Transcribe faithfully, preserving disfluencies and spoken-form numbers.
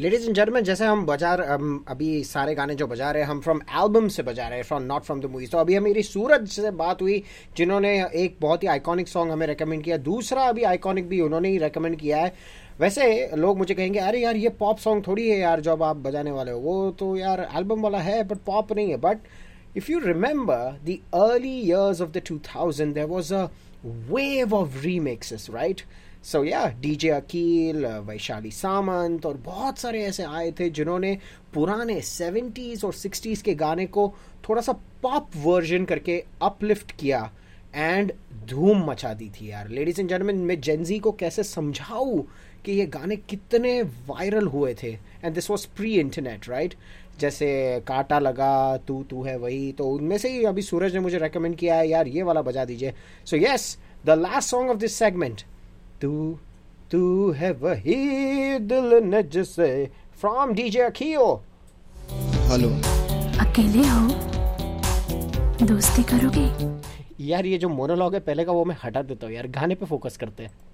Ladies and gentleman, जैसे हम बजा रहे- हम अभी सारे गाने जो बजा रहे हैं हम फ्रॉम एल्बम से बजा रहे हैं, from not from the movies. तो अभी मेरी सूरज से बात हुई जिन्होंने एक बहुत ही आइकॉनिक सॉन्ग हमें रेकमेंड किया, दूसरा अभी आइकॉनिक भी उन्होंने ही रेकमेंड किया है। वैसे लोग मुझे कहेंगे अरे यार ये पॉप सॉन्ग थोड़ी है यार, जब आप बजाने वाले हो वो तो यार एल्बम वाला है बट पॉप नहीं है। But if you remember the early years of the two thousands, there was a wave of remixes, right? So yeah, D J Akil, uh, Vaishali Samant और बहुत सारे ऐसे आए थे जिन्होंने पुराने सेवेंटीज़ और सिक्सटीज़ के गाने को थोड़ा सा पॉप वर्जन करके अपलिफ्ट किया एंड धूम मचा दी थी यार। लेडीज एंड जेंटलमैन, मैं जेनजी को कैसे समझाऊं कि ये गाने कितने वायरल हुए थे, and this was pre internet, right? जैसे काटा लगा, तू तू है वही, तो उनमें से ही अभी सूरज ने मुझे रेकमेंड किया है यार ये वाला बजा दीजिए। So yes, the last song of this segment, तू तू है वही दिल ने जिसे, फ्रॉम डीजे अखियो। हेलो, अकेले हो? दोस्ती करोगे? यार ये जो मोनोलॉग है पहले का वो मैं हटा देता हूँ यार, गाने पे फोकस करते हैं।